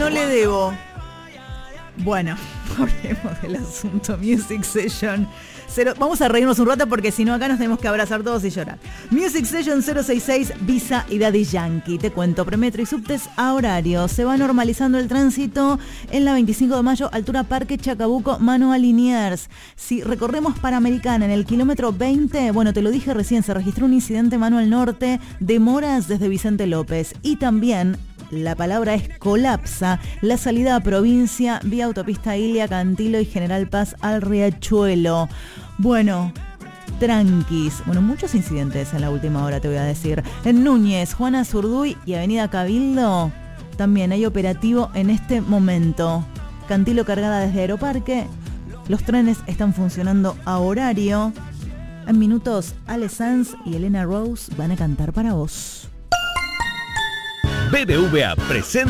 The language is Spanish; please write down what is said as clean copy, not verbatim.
no le debo. Bueno, hablemos del asunto Music Session. Vamos a reírnos un rato porque si no acá nos tenemos que abrazar todos y llorar. Music Session 066, Visa y Daddy Yankee. Te cuento, premetro y subtes a horario. Se va normalizando el tránsito en la 25 de mayo, altura Parque Chacabuco, mano a Liniers. Si recorremos Panamericana en el kilómetro 20, bueno, te lo dije recién, se registró un incidente mano al norte, demoras desde Vicente López. Y también... la palabra es colapsa, la salida a provincia vía autopista Ilia, Cantilo y General Paz al Riachuelo. Bueno, tranquis. Bueno, muchos incidentes en la última hora te voy a decir. En Núñez, Juana Zurduy y Avenida Cabildo también hay operativo en este momento. Cantilo cargada desde Aeroparque. Los trenes están funcionando a horario. En minutos, Ale Sanz y Elena Rose van a cantar para vos. BBVA presenta